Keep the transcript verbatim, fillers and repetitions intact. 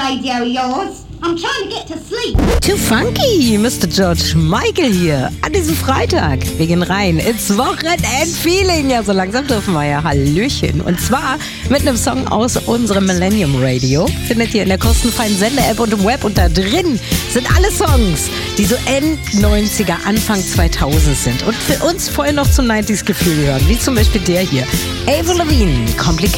radio of yours. I'm trying to get to sleep. Too funky, Mister George Michael hier. An diesem Freitag. Wir gehen rein ins Wochenend-Feeling. Ja, so langsam dürfen wir ja. Hallöchen. Und zwar mit einem Song aus unserem Millennium Radio. Findet ihr in der kostenfreien Sender-App und im Web. Und da drin sind alle Songs, die so End-neunziger, Anfang zweitausend sind. Und für uns voll noch zum neunziger-Gefühl gehören. Wie zum Beispiel der hier. Avril Lavigne, Complicated.